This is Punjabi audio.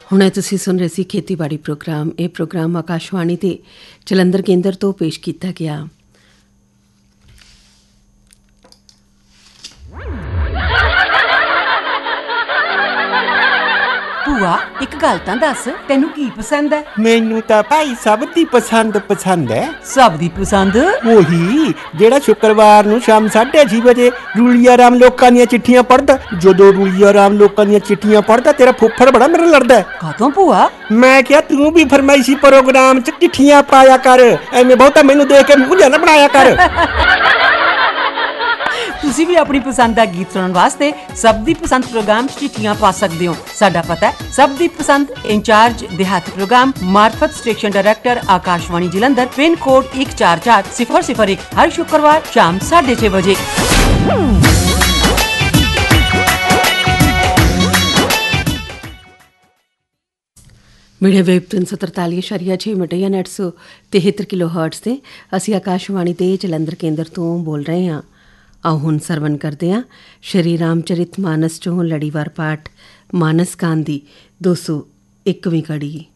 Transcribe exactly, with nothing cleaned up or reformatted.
ਹੁਣੇ ਤੁਸੀਂ ਸੁਣ ਰਹੇ ਸੀ ਖੇਤੀਬਾੜੀ ਪ੍ਰੋਗਰਾਮ। ਇਹ ਪ੍ਰੋਗਰਾਮ ਆਕਾਸ਼ਵਾਣੀ ਦੇ ਜਲੰਧਰ ਕੇਂਦਰ ਤੋਂ ਪੇਸ਼ ਕੀਤਾ ਗਿਆ। ਭੂਆ ਇੱਕ ਗੱਲ ਤਾਂ ਦੱਸ, ਤੈਨੂੰ ਕੀ ਪਸੰਦ ਹੈ? ਮੈਨੂੰ ਤਾਂ ਭਾਈ ਸਭ ਦੀ ਪਸੰਦ ਪਸੰਦ ਹੈ। ਸਭ ਦੀ ਪਸੰਦ? ਉਹੀ ਜਿਹੜਾ ਸ਼ੁੱਕਰਵਾਰ ਨੂੰ ਸ਼ਾਮ ਸਾਢੇ ਛੇ ਵਜੇ ਰੂਲੀਆ ਰਾਮ ਲੋਕਾਂ ਦੀਆਂ ਚਿੱਠੀਆਂ ਪੜ੍ਹਦਾ। ਜਦੋਂ ਰੂਲੀਆ ਰਾਮ ਲੋਕਾਂ ਦੀਆਂ ਚਿੱਠੀਆਂ ਪੜ੍ਹਦਾ ਤੇਰਾ ਫੁੱਫੜ ਬੜਾ ਮੇਰੇ ਲੜਦਾ। ਕਾਹਤੋਂ ਭੂਆ? ਮੈਂ ਕਿਹਾ ਤੂੰ ਵੀ ਫਰਮਾਇਸ਼ੀ ਪ੍ਰੋਗਰਾਮ ਚ ਚਿੱਠੀਆਂ ਪਾਇਆ ਕਰ, ਐਵੇਂ ਬਹੁਤਾ ਮੈਨੂੰ ਦੇਖ ਕੇ ਮੂੰਹ ਨਾ ਬਣਾਇਆ ਕਰ। ਤੁਸੀਂ ਵੀ ਆਪਣੀ ਪਸੰਦ ਦਾ ਗੀਤ ਸੁਣਨ ਵਾਸਤੇ ਸਭ ਦੀ ਪਸੰਦ ਪ੍ਰੋਗਰਾਮ 'ਚ ਚਿੱਠੀਆਂ ਪਾ ਸਕਦੇ ਹੋ। ਸਾਡਾ ਪਤਾ ਹੈ ਸਭ ਦੀ ਪਸੰਦ, ਇੰਚਾਰਜ ਦਿਹਾਤੀ programme, ਮਾਰਫਤ station director, Akashvani Jalandhar, pin code ਇੱਕ ਚਾਰ ਚਾਰ ਸਿਫਰ ਸਿਫਰ ਇੱਕ, ਹਰ ਸ਼ੁੱਕਰਵਾਰ ਸ਼ਾਮ ਸਾਢੇ ਛੇ ਵਜੇ। ਮੀਡੀਆ ਵੇਵ ਤਿੰਨ ਸੌ ਤਰਤਾਲੀ ਇਸ਼ਾਰੀਆ ਛੇ ਮੀਟਰ ਜਾਂ ਅੱਠ ਸੌ ਤਿਹੱਤਰ ਕਿਲੋ ਹਰਟਜ਼ 'ਤੇ ਅਸੀਂ ਆਕਾਸ਼ਵਾਣੀ ਦੇ ਜਲੰਧਰ ਕੇਂਦਰ ਤੋਂ ਬੋਲ ਰਹੇ ਹਾਂ। ਆਓ ਹੁਣ ਸਰਵਣ ਕਰਦੇ ਹਾਂ ਸ਼੍ਰੀ ਰਾਮਚਰਿਤ ਮਾਨਸ ਚੋਂ ਲੜੀਵਾਰ ਪਾਠ ਮਾਨਸ ਕਾਂਡ ਦੀ ਦੋ ਸੌ ਇੱਕਵੀਂ ਕੜੀ।